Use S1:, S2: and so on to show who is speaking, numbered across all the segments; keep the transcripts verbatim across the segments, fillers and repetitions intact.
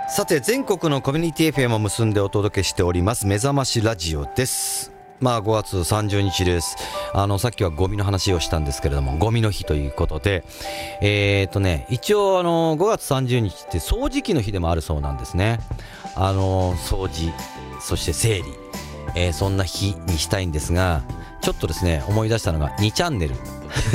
S1: さて、全国のコミュニティ エフエム を結んでお届けしております目覚ましラジオです。まあごがつさんじゅうにちです。あのさっきはゴミの話をしたんですけれども、ゴミの日ということで、えーとね一応あのごがつさんじゅうにちって掃除機の日でもあるそうなんですね。あの掃除、そして整理、えー、そんな日にしたいんですが、ちょっとですね思い出したのがにチャンネル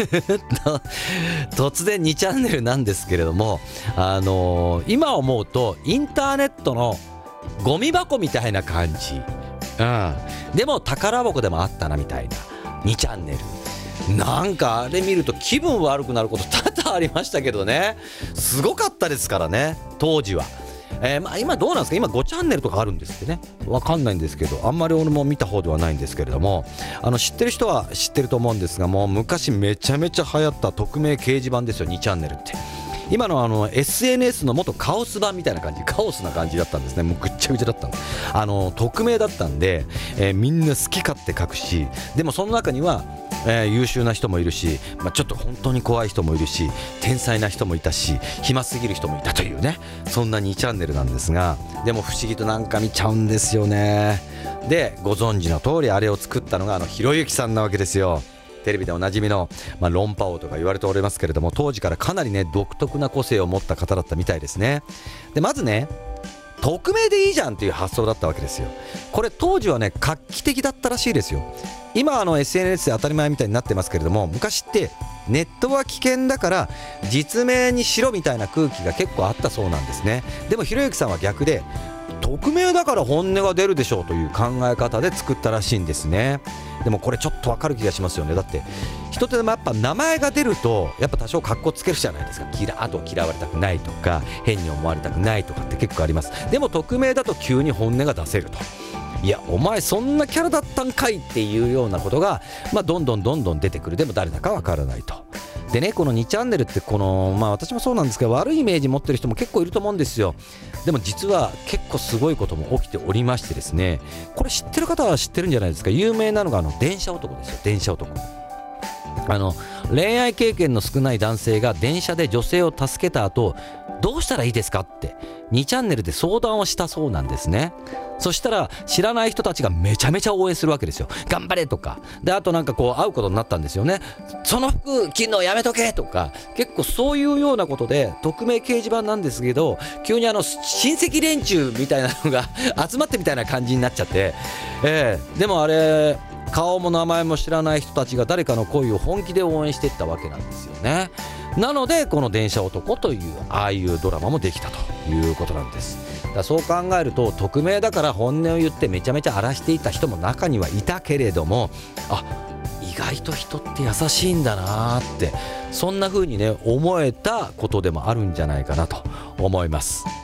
S1: 突然にチャンネルなんですけれども、あのー、今思うとインターネットのゴミ箱みたいな感じ、うん、でも宝箱でもあったなみたいなにチャンネル。なんかあれ見ると気分悪くなること多々ありましたけどね、すごかったですからね当時は。えーまあ、今どうなんですか、今ごチャンネルとかあるんですってね、わかんないんですけど、あんまり俺も見た方ではないんですけれども、あの知ってる人は知ってると思うんですが、もう昔めちゃめちゃ流行った匿名掲示板ですよにチャンネルって。今のあの エスエヌエス の元カオス版みたいな感じ、カオスな感じだったんですね。もうぐっちゃぐちゃだったの、あの匿名だったんで、えー、みんな好き勝手書くし、でもその中にはえー、優秀な人もいるし、まあ、ちょっと本当に怖い人もいるし、天才な人もいたし、暇すぎる人もいたというね、そんなにチャンネルなんですが、でも不思議となんか見ちゃうんですよね。でご存知の通りあれを作ったのがあのひろゆきさんなわけですよ。テレビでおなじみの、まあ、論破王とか言われておりますけれども、当時からかなりね独特な個性を持った方だったみたいですね。でまずね、匿名でいいじゃんっていう発想だったわけですよ。これ当時はね画期的だったらしいですよ。今あの エスエヌエス で当たり前みたいになってますけれども、昔ってネットは危険だから実名にしろみたいな空気が結構あったそうなんですね。でもひろゆきさんは逆で、匿名だから本音が出るでしょうという考え方で作ったらしいんですね。でもこれちょっとわかる気がしますよね。だって人ってやっぱ名前が出るとやっぱ多少格好つけるじゃないですか。嫌あと嫌われたくないとか変に思われたくないとかって結構あります。でも匿名だと急に本音が出せると、いやお前そんなキャラだったんかいっていうようなことが、まあ、どんどんどんどん出てくる。でも誰だかわからないと。でね、このにチャンネルってこの、まあ、私もそうなんですけど、悪いイメージ持ってる人も結構いると思うんですよ。でも実は結構すごいことも起きておりましてですね、これ知ってる方は知ってるんじゃないですか。有名なのがあの電車男ですよ。電車男、あの恋愛経験の少ない男性が電車で女性を助けた後どうしたらいいですかってにチャンネルで相談をしたそうなんですね。そしたら知らない人たちがめちゃめちゃ応援するわけですよ。頑張れとかで、あとなんかこう会うことになったんですよね。その服着るのやめとけとか、結構そういうようなことで匿名掲示板なんですけど、急にあの親戚連中みたいなのが集まってみたいな感じになっちゃって、えー、でもあれ顔も名前も知らない人たちが誰かの恋を本気で応援していったわけなんですよね。なのでこの電車男というああいうドラマもできたということなんです。だからそう考えると匿名だから本音を言ってめちゃめちゃ荒らしていた人も中にはいたけれども、あ、意外と人って優しいんだなって、そんな風にね思えたことでもあるんじゃないかなと思います。